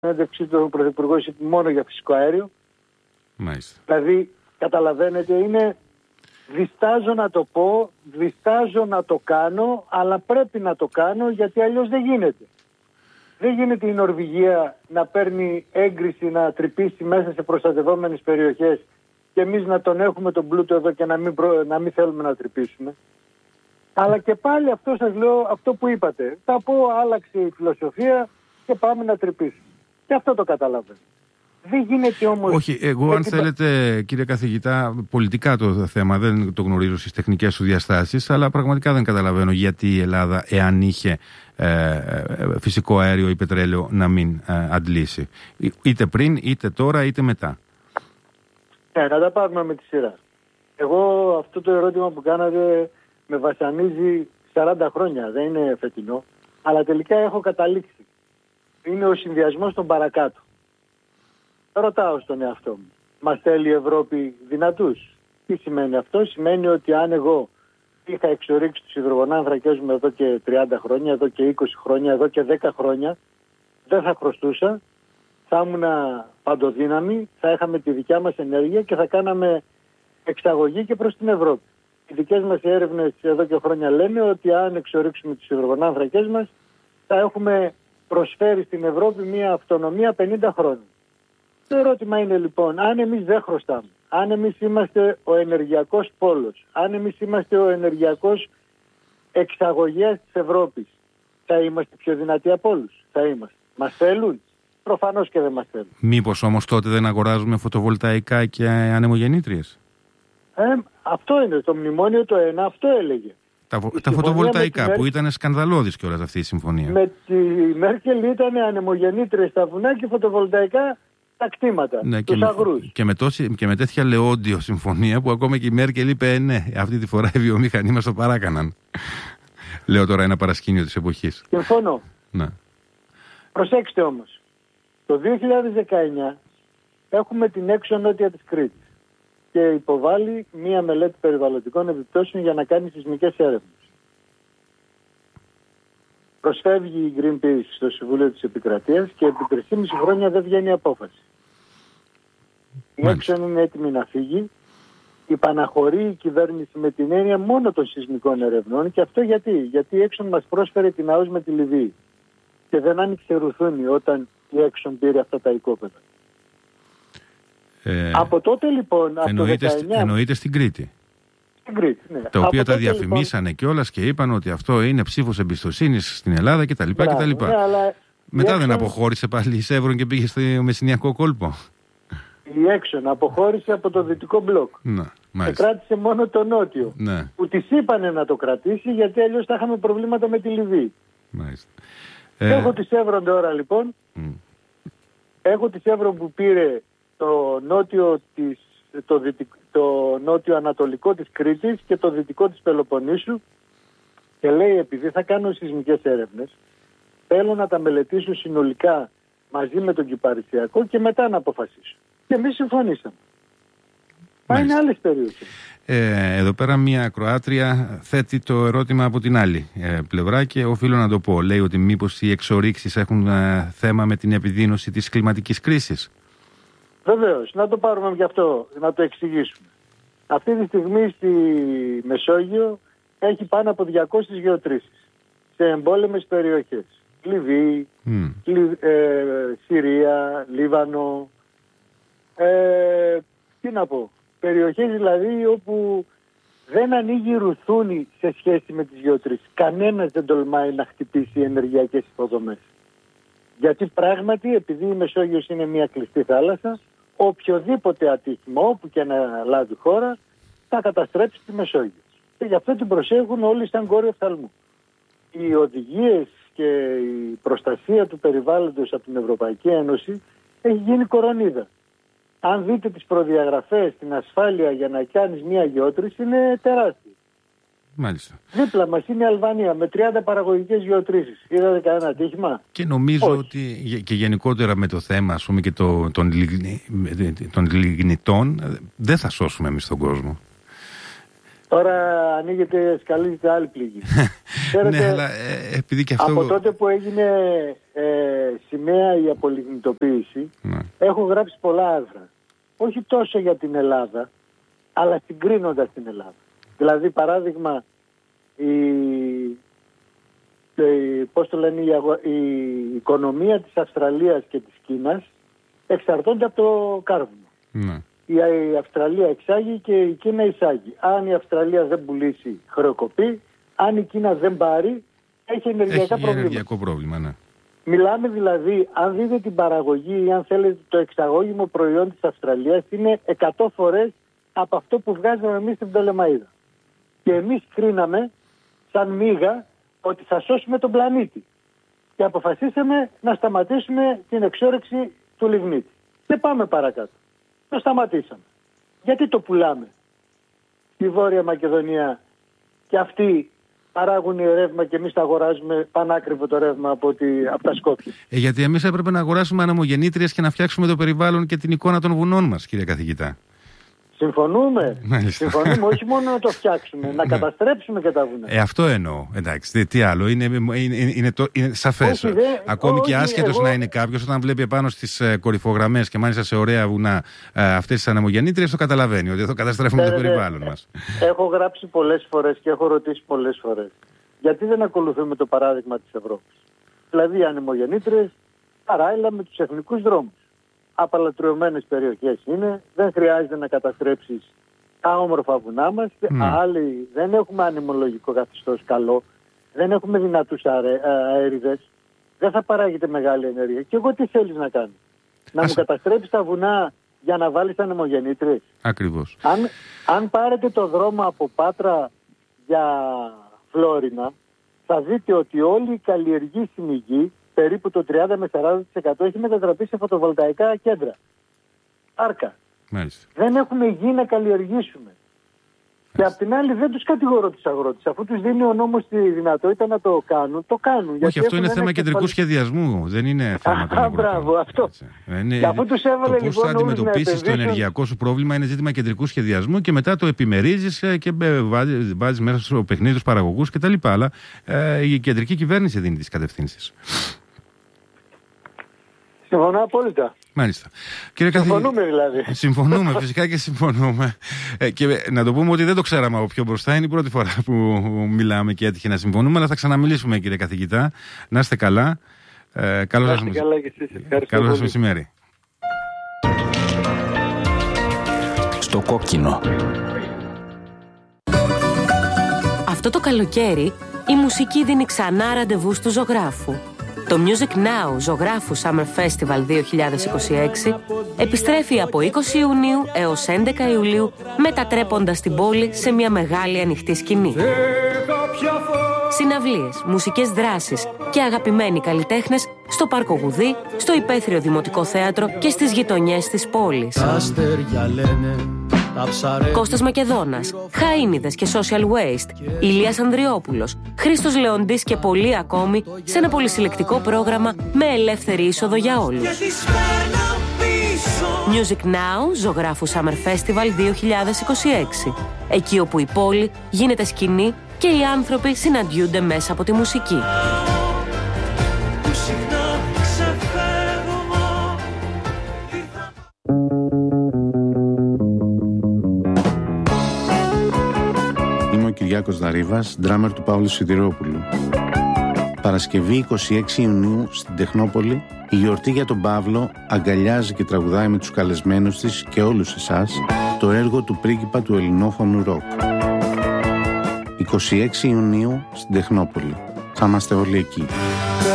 συνέντευξη του Πρωθυπουργού μόνο για φυσικό αέριο. Μάλιστα. Δηλαδή, καταλαβαίνετε, διστάζω να το πω, διστάζω να το κάνω, αλλά πρέπει να το κάνω γιατί αλλιώς δεν γίνεται. Δεν γίνεται η Νορβηγία να παίρνει έγκριση να τρυπήσει μέσα σε προστατευόμενες περιοχές και εμείς να τον έχουμε τον πλούτο εδώ και να μην θέλουμε να τρυπήσουμε. Αλλά και πάλι αυτό σας λέω, αυτό που είπατε. Θα πω, άλλαξε η φιλοσοφία και πάμε να τρυπήσουμε. Και αυτό το καταλαβαίνω. Δεν γίνεται όμως... Όχι, εγώ αν θέλετε, κύριε καθηγητά, πολιτικά το θέμα, δεν το γνωρίζω στις τεχνικές σου διαστάσεις, αλλά πραγματικά δεν καταλαβαίνω γιατί η Ελλάδα, εάν είχε φυσικό αέριο ή πετρέλαιο, να μην αντλήσει. Είτε πριν, είτε τώρα, είτε μετά. Να τα πάρουμε με τη σειρά. Εγώ αυτό το ερώτημα που κάνατε με βασανίζει 40 χρόνια, δεν είναι φετινό, αλλά τελικά έχω καταλήξει. Είναι ο συνδυασμός των παρακάτω. Ρωτάω στον εαυτό μου, μας θέλει η Ευρώπη δυνατούς? Τι σημαίνει αυτό? Σημαίνει ότι αν εγώ είχα εξορίξει τους υδρογονάνθρακες μου εδώ και 30 χρόνια, εδώ και 20 χρόνια, εδώ και 10 χρόνια, δεν θα χρωστούσα, θα ήμουν παντοδύναμη, θα είχαμε τη δικιά μας ενέργεια και θα κάναμε εξαγωγή και προς την Ευρώπη. Οι δικές μας έρευνες εδώ και χρόνια λένε ότι αν εξορίξουμε τους υδρογονάνθρακες μας, θα έχουμε προσφέρει στην Ευρώπη μια αυτονομία 50 χρόνια. Το ερώτημα είναι λοιπόν, αν εμείς δεν χρωστάμε, αν εμείς είμαστε ο ενεργειακός πόλος, αν εμείς είμαστε ο ενεργειακός εξαγωγέας της Ευρώπης, θα είμαστε πιο δυνατοί από όλους? Θα είμαστε. Μας θέλουν? Προφανώς και δεν μας θέλουν. Μήπως όμως τότε δεν αγοράζουμε φωτοβολταϊκά και ανεμογεννήτριες? Αυτό είναι το μνημόνιο το ένα, αυτό έλεγε. Τα φωτοβολταϊκά που ήταν σκανδαλώδης κιόλας αυτή η συμφωνία. Με τη Μέρκελ ήταν ανεμογεννήτριες στα βουνά και φωτοβολταϊκά τα κτήματα, ναι, τους αγρούς. Και με τέτοια λεόντιο συμφωνία που ακόμα και η Μέρκελ είπε ναι, αυτή τη φορά οι βιομηχανοί μας το παράκαναν. Λέω τώρα ένα παρασκήνιο της εποχής. Συμφωνώ. Ναι. Προσέξτε όμως, το 2019 έχουμε την έξω νότια της Κρήτης και υποβάλλει μία μελέτη περιβαλλοντικών επιπτώσεων για να κάνει σεισμικές έρευνες. Προσφεύγει η Greenpeace στο Συμβούλιο της Επικρατείας και επί 3,5 χρόνια δεν βγαίνει απόφαση. Η Έξον είναι έτοιμη να φύγει. Υπαναχωρεί η κυβέρνηση με την έννοια μόνο των σεισμικών ερευνών. Και αυτό γιατί? Γιατί η Έξον μας πρόσφερε την ΑΟΣ με τη Λιβύη και δεν άνοιξε ρουθούνη όταν η Έξον πήρε αυτά τα οικόπεδα. Από τότε λοιπόν, από το 19... Εννοείται στην Κρήτη. Ναι. Τα οποία τα διαφημίσανε λοιπόν κιόλας και είπαν ότι αυτό είναι ψήφος εμπιστοσύνης στην Ελλάδα κτλ. Ναι, μετά δεν αποχώρησε πάλι η Σεύρον και πήγε στο μεσηνιακό κόλπο? Η Έξον αποχώρησε από το δυτικό μπλοκ. Και κράτησε μόνο το νότιο. Ναι. Που της είπανε να το κρατήσει γιατί αλλιώς θα είχαμε προβλήματα με τη Λιβύη. Έχω τη Σεύρον τώρα λοιπόν. Έχω τη Σεύρον που πήρε το νότιο ανατολικό της Κρήτης και το δυτικό της Πελοποννήσου και λέει επειδή θα κάνω σεισμικές έρευνες θέλω να τα μελετήσω συνολικά μαζί με τον Κυπαρισιακό και μετά να αποφασίσω. Και εμείς συμφωνήσαμε. Πάει είναι άλλες περιοχές. Εδώ πέρα μια ακροάτρια θέτει το ερώτημα από την άλλη πλευρά και οφείλω να το πω. Λέει ότι μήπως οι εξορίξεις έχουν θέμα με την επιδείνωση της κλιματικής κρίσης? Βεβαίως, να το πάρουμε γι' αυτό, να το εξηγήσουμε. Αυτή τη στιγμή στη Μεσόγειο έχει πάνω από 200 γεωτρήσεις σε εμπόλεμες περιοχές. Λιβύη, Συρία, Λίβανο, τι να πω, περιοχές δηλαδή όπου δεν ανοίγει ρουθούνη σε σχέση με τις γεωτρήσεις. Κανένας δεν τολμάει να χτυπήσει ενεργειακές υποδομές. Γιατί πράγματι, επειδή η Μεσόγειος είναι μια κλειστή θάλασσα, οποιοδήποτε ατύχημα, όπου και να λάβει χώρα, θα καταστρέψει τη Μεσόγειο. Και γι' αυτό την προσέχουν όλοι σαν κόριο οφθαλμού. Οι οδηγίες και η προστασία του περιβάλλοντος από την Ευρωπαϊκή Ένωση έχει γίνει κορονίδα. Αν δείτε τις προδιαγραφές, την ασφάλεια για να κάνεις μια γεώτρηση είναι τεράστια. Μάλιστα. Δίπλα μας είναι η Αλβανία με 30 παραγωγικές γεωτρήσεις. Είδατε κανένα ατύχημα? Και νομίζω ότι και γενικότερα με το θέμα ας πούμε, και των λιγνητών δεν θα σώσουμε εμείς τον κόσμο. Τώρα ανοίγεται, σκαλίζεται άλλη πληγή. Ξέρετε, ναι, αλλά επειδή και αυτό... Από τότε που έγινε σημαία η απολιγνητοποίηση, έχω γράψει πολλά άρθρα. Όχι τόσο για την Ελλάδα, αλλά συγκρίνοντας την Ελλάδα. Δηλαδή, παράδειγμα, η οικονομία της Αυστραλίας και της Κίνας εξαρτώνται από το κάρβουνο. Ναι. Η Αυστραλία εξάγει και η Κίνα εισάγει. Αν η Αυστραλία δεν πουλήσει, χρεοκοπεί. Αν η Κίνα δεν πάρει, έχει ενεργειακό πρόβλημα. Ναι. Μιλάμε δηλαδή, αν δείτε την παραγωγή ή αν θέλετε το εξαγώγημο προϊόν της Αυστραλίας είναι 100 φορές από αυτό που βγάζαμε εμείς στην Πτολεμαΐδα. Και εμείς κρίναμε σαν μίγα ότι θα σώσουμε τον πλανήτη. Και αποφασίσαμε να σταματήσουμε την εξόρυξη του λιγνίτη. Δεν πάμε παρακάτω. Το σταματήσαμε. Γιατί το πουλάμε? Η Βόρεια Μακεδονία και αυτοί παράγουν ρεύμα και εμείς τα αγοράζουμε πανάκριβο το ρεύμα από τα Σκόπια. Γιατί εμείς έπρεπε να αγοράσουμε ανεμογεννήτριες και να φτιάξουμε το περιβάλλον και την εικόνα των βουνών μας, κύριε καθηγητά. Συμφωνούμε. Συμφωνούμε, όχι μόνο να το φτιάξουμε, να καταστρέψουμε και τα βουνά. Αυτό εννοώ. Εντάξει, τι άλλο. Είναι σαφές. Ακόμη και άσχετος να είναι κάποιος, όταν βλέπει επάνω στις κορυφογραμμές και μάλιστα σε ωραία βουνά αυτές τις ανεμογεννήτριες, το καταλαβαίνει ότι εδώ καταστρέφουμε το περιβάλλον μας. Έχω γράψει πολλές φορές και έχω ρωτήσει πολλές φορές. Γιατί δεν ακολουθούμε το παράδειγμα της Ευρώπης? Δηλαδή, οι ανεμογεννήτριες παράλληλα με τους εθνικούς δρόμους. Απαλατριωμένες περιοχές είναι, δεν χρειάζεται να καταστρέψεις τα όμορφα βουνά μας. Άλλοι δεν έχουμε ανεμολογικό καθεστώς καλό, δεν έχουμε δυνατούς αέριδες, δεν θα παράγεται μεγάλη ενέργεια. Και εγώ τι θέλεις να κάνεις? Να μου καταστρέψεις τα βουνά για να βάλεις ανεμογεννήτριες? Ακριβώς. Αν πάρετε το δρόμο από Πάτρα για Φλόρινα, θα δείτε ότι όλη η καλλιεργήσιμη γη, περίπου το 30 με 40% έχει μετατραπεί σε φωτοβολταϊκά κέντρα. Άρκα. Μάλιστα. Δεν έχουμε γη να καλλιεργήσουμε. Και απ' την άλλη δεν τους κατηγορώ τους αγρότες. Αφού τους δίνει ο νόμος τη δυνατότητα να το κάνουν, το κάνουν. Όχι, αυτό είναι θέμα κεντρικού σχεδιασμού. Δεν είναι θέμα των αγροτών. Μπράβο, αυτό. Και αφού τους έβαλε, το πώς θα αντιμετωπίσεις το ενεργειακό σου πρόβλημα είναι ζήτημα κεντρικού σχεδιασμού και μετά το επιμερίζεις και βάζεις μέσα στο παιχνίδι τους παραγωγούς κτλ. Αλλά η κεντρική κυβέρνηση δίνει τις κατευθύνσεις. Συμφωνώ απόλυτα. Μάλιστα. Συμφωνούμε δηλαδή. Συμφωνούμε, φυσικά και συμφωνούμε. Και να το πούμε ότι δεν το ξέραμε από πιο μπροστά. Είναι η πρώτη φορά που μιλάμε και έτυχε να συμφωνούμε. Αλλά θα ξαναμιλήσουμε, κύριε καθηγητά. Να είστε καλά. Καλό σας μεσημέρι. Στο κόκκινο. Αυτό το καλοκαίρι η μουσική δίνει ξανά ραντεβού του ζωγράφου. Το Music Now Ζωγράφου Summer Festival 2026 επιστρέφει από 20 Ιουνίου έως 11 Ιουλίου, μετατρέποντας την πόλη σε μια μεγάλη ανοιχτή σκηνή. Συναυλίες, μουσικές δράσεις και αγαπημένοι καλλιτέχνες στο Πάρκο Γουδί, στο Υπαίθριο Δημοτικό Θέατρο και στις γειτονιές της πόλης. Κώστας Μακεδόνας, Χαΐνιδες και Social Waste, Ηλίας Ανδριόπουλος, Χρήστος Λεοντής και πολλοί ακόμη σε ένα πολυσυλλεκτικό πρόγραμμα με ελεύθερη είσοδο για όλους. Music Now Ζωγράφου Summer Festival 2026. Εκεί όπου η πόλη γίνεται σκηνή και οι άνθρωποι συναντιούνται μέσα από τη μουσική. Κυριάκος Δαρίβας, ντράμερ του Παύλου Σιδηρόπουλου. Παρασκευή 26 Ιουνίου στην Τεχνόπολη, η γιορτή για τον Παύλο αγκαλιάζει και τραγουδάει με τους καλεσμένους της και όλους εσάς το έργο του πρίγκιπα του ελληνόφωνου ροκ. 26 Ιουνίου στην Τεχνόπολη. Θα είμαστε όλοι εκεί.